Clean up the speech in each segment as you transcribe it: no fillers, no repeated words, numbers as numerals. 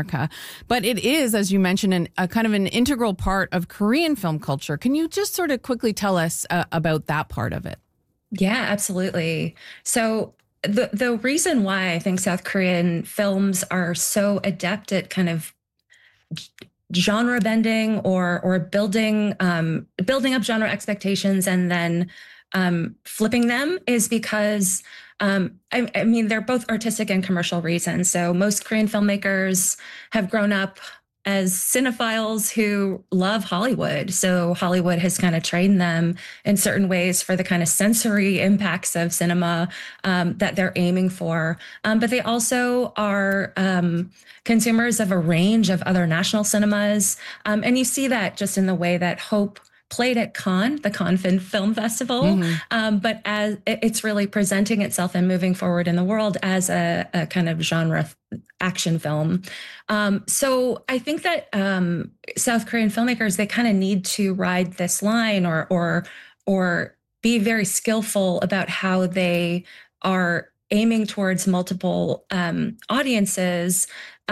America. But it is, as you mentioned, a kind of an integral part of Korean film culture. Can you just sort of quickly tell us about that part of it? Yeah, absolutely. So the reason why I think South Korean films are so adept at kind of genre bending or building up genre expectations and then flipping them is because I mean they're both artistic and commercial reasons. So most Korean filmmakers have grown up as cinephiles who love Hollywood. So Hollywood has kind of trained them in certain ways for the kind of sensory impacts of cinema that they're aiming for. But they also are consumers of a range of other national cinemas. And you see that just in the way that Hope played at Cannes, the Cannes Film Festival, but as it's really presenting itself and moving forward in the world as a kind of genre action film. So I think that South Korean filmmakers, they kind of need to ride this line or be very skillful about how they are aiming towards multiple audiences.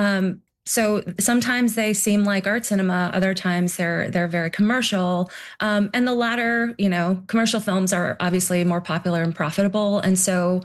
So sometimes they seem like art cinema, other times they're very commercial. And the latter, you know, commercial films are obviously more popular and profitable. And so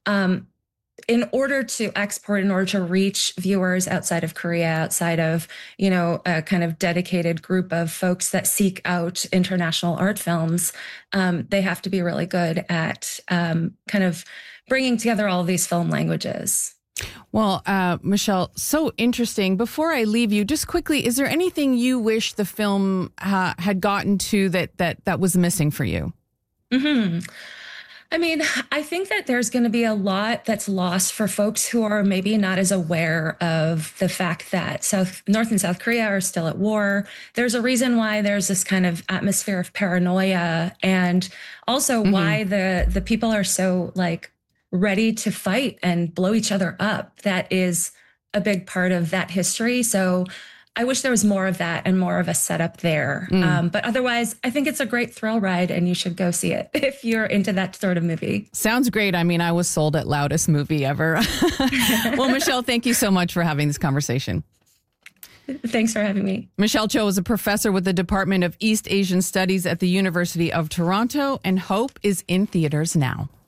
in order to export, in order to reach viewers outside of Korea, outside of, you know, a kind of dedicated group of folks that seek out international art films, they have to be really good at kind of bringing together all of these film languages. Well, Michelle, so interesting. Before I leave you, just quickly, is there anything you wish the film had gotten to that was missing for you? Mm-hmm. I mean, I think that there's going to be a lot that's lost for folks who are maybe not as aware of the fact that North and South Korea are still at war. There's a reason why there's this kind of atmosphere of paranoia, and also why the people are so like ready to fight and blow each other up. That is a big part of that history. So I wish there was more of that and more of a setup there. But otherwise, I think it's a great thrill ride and you should go see it if you're into that sort of movie. Sounds great. I mean, I was sold at loudest movie ever. Well, Michelle, thank you so much for having this conversation. Thanks for having me. Michelle Cho is a professor with the Department of East Asian Studies at the University of Toronto, and Hope is in theaters now.